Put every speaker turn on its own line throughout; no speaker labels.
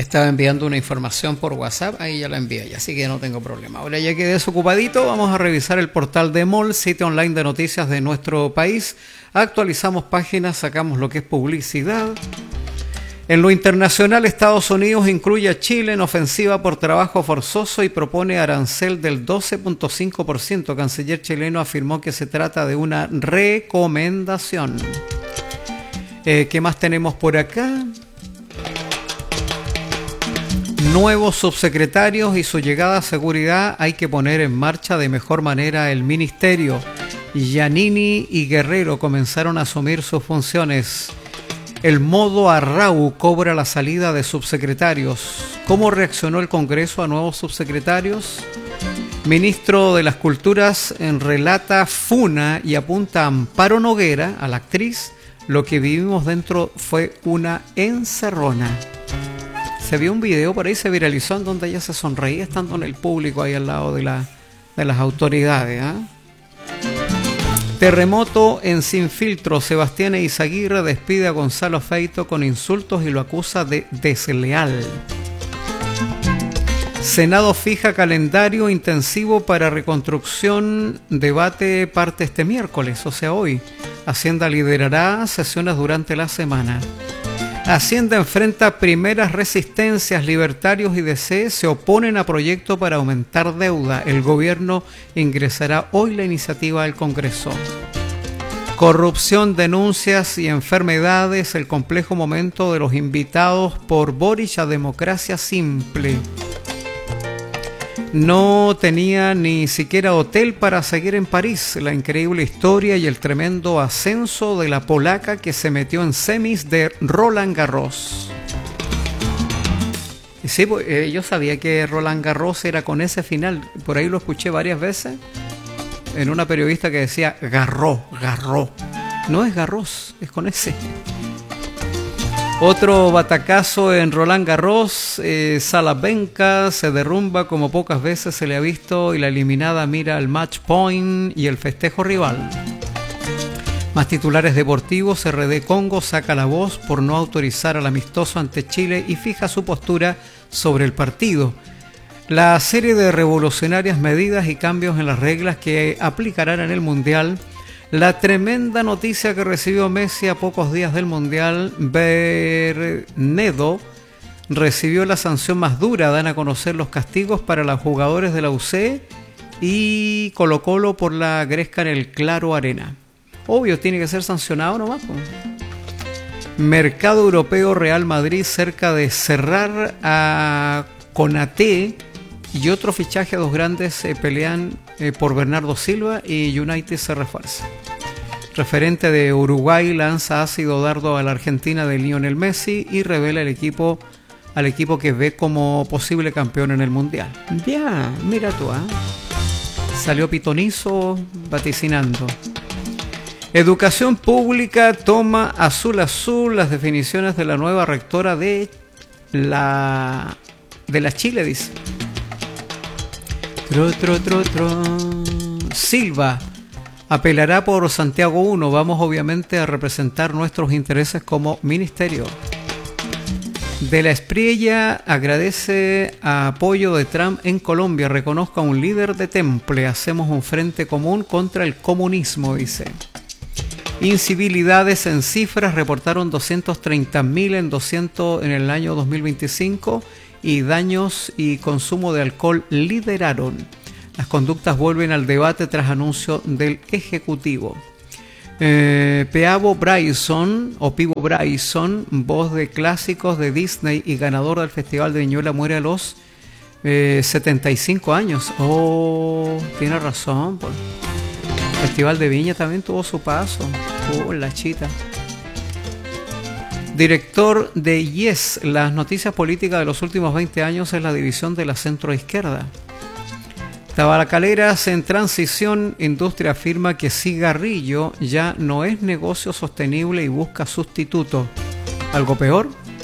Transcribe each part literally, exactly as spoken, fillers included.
estaba enviando una información por WhatsApp, ahí ya la envié, así que no tengo problema. Ahora ya quedé desocupadito, vamos a revisar el portal de M O L, sitio online de noticias de nuestro país. Actualizamos páginas, sacamos lo que es publicidad. En lo internacional, Estados Unidos incluye a Chile en ofensiva por trabajo forzoso y propone arancel del doce punto cinco por ciento. Canciller chileno afirmó que se trata de una recomendación. Eh, ¿Qué más tenemos por acá? Nuevos subsecretarios y su llegada a seguridad. Hay que poner en marcha de mejor manera el ministerio. Giannini y Guerrero comenzaron a asumir sus funciones. El modo Arrau cobra la salida de subsecretarios. ¿Cómo reaccionó el Congreso a nuevos subsecretarios? Ministro de las Culturas relata funa y apunta a Amparo Noguera, a la actriz. Lo que vivimos dentro fue una encerrona. Se vio un video por ahí, se viralizó, en donde ella se sonreía estando en el público ahí al lado de, la, de las autoridades. ¿eh? Terremoto en Sin Filtro. Sebastián Eizaguirre despide a Gonzalo Feito con insultos y lo acusa de desleal. Senado fija calendario intensivo para reconstrucción. Debate parte este miércoles, o sea hoy. Hacienda liderará sesiones durante la semana. Hacienda enfrenta primeras resistencias. Libertarios y D C se oponen a proyecto para aumentar deuda. El gobierno ingresará hoy la iniciativa al Congreso. Corrupción, denuncias y enfermedades. El complejo momento de los invitados por Boric a Democracia Simple. No tenía ni siquiera hotel para seguir en París. La increíble historia y el tremendo ascenso de la polaca que se metió en semis de Roland Garros. Y sí, pues, eh, yo sabía que Roland Garros era con ese final. Por ahí lo escuché varias veces en una periodista que decía Garros, Garros. No es Garros, es con ese. Otro batacazo en Roland Garros, eh, Salavenka se derrumba como pocas veces se le ha visto y la eliminada mira al match point y el festejo rival. Más titulares deportivos. R D Congo saca la voz por no autorizar al amistoso ante Chile y fija su postura sobre el partido. La serie de revolucionarias medidas y cambios en las reglas que aplicarán en el Mundial. La tremenda noticia que recibió Messi a pocos días del Mundial. Bernedo recibió la sanción más dura. Dan a conocer los castigos para los jugadores de la U C y Colo Colo por la gresca en el Claro Arena. Obvio, tiene que ser sancionado nomás. Pues. Mercado europeo. Real Madrid cerca de cerrar a Konaté. Y otro fichaje a dos grandes eh, pelean eh, por Bernardo Silva y United se refuerza. Referente de Uruguay lanza ácido dardo a la Argentina de Lionel Messi y revela el equipo al equipo que ve como posible campeón en el Mundial. Ya, mira tú, ¿eh? Salió pitonizo vaticinando. Educación pública toma azul azul las definiciones de la nueva rectora de la de la Chile, dice. Tro, tro, tro, tro. Silva apelará por Santiago uno. Vamos obviamente a representar nuestros intereses como ministerio. De la Espriella agradece a apoyo de Trump en Colombia. Reconozco a un líder de temple. Hacemos un frente común contra el comunismo, dice. Incivilidades en cifras reportaron doscientos treinta mil en, doscientos en el año dos mil veinticinco. Y daños y consumo de alcohol lideraron. Las conductas vuelven al debate tras anuncio del Ejecutivo. Eh, Peabo Bryson, o Pivo Bryson, voz de clásicos de Disney y ganador del Festival de Viñuela, muere a los eh, setenta y cinco años. Oh, tiene razón. Pues. El Festival de Viña también tuvo su paso. Oh, la chita. Director de Yes, las noticias políticas de los últimos veinte años es la división de la centroizquierda. Tabacaleras en transición. Industria afirma que cigarrillo ya no es negocio sostenible y busca sustituto. ¿Algo peor?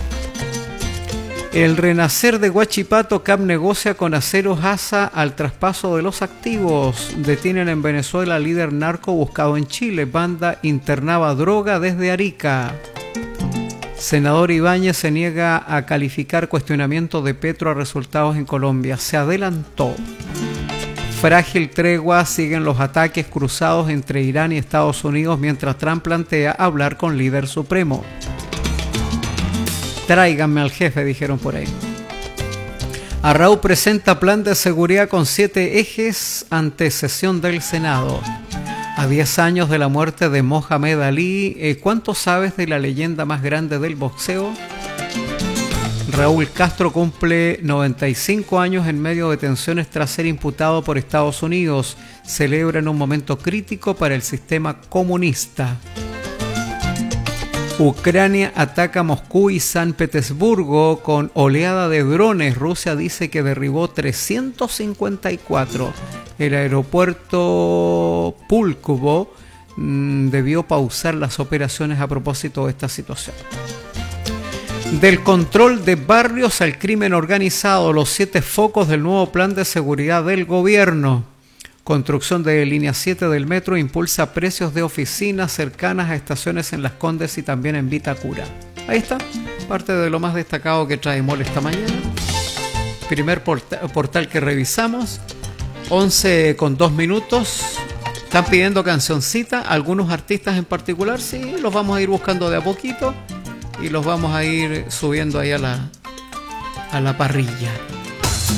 El renacer de Huachipato. C A M negocia con Aceros A S A al traspaso de los activos. Detienen en Venezuela líder narco buscado en Chile. Banda internaba droga desde Arica. Senador Ibáñez se niega a calificar cuestionamiento de Petro a resultados en Colombia. Se adelantó. Frágil tregua, siguen los ataques cruzados entre Irán y Estados Unidos mientras Trump plantea hablar con líder supremo. Tráiganme al jefe, dijeron por ahí. Arrau presenta plan de seguridad con siete ejes ante sesión del Senado. A diez años de la muerte de Mohamed Ali, eh, ¿cuánto sabes de la leyenda más grande del boxeo? Raúl Castro cumple noventa y cinco años en medio de tensiones tras ser imputado por Estados Unidos. Celebra en un momento crítico para el sistema comunista. Ucrania ataca Moscú y San Petersburgo con oleada de drones. Rusia dice que derribó trescientos cincuenta y cuatro. El aeropuerto Púlkovo mmm, debió pausar las operaciones a propósito de esta situación. Del control de barrios al crimen organizado, los siete focos del nuevo plan de seguridad del gobierno. Construcción de línea siete del metro impulsa precios de oficinas cercanas a estaciones en Las Condes y también en Vitacura. Ahí está, parte de lo más destacado que trae Mole esta mañana. Primer porta- portal que revisamos, once con dos minutos. Están pidiendo cancioncita, algunos artistas en particular, sí, los vamos a ir buscando de a poquito y los vamos a ir subiendo ahí a la, a la parrilla.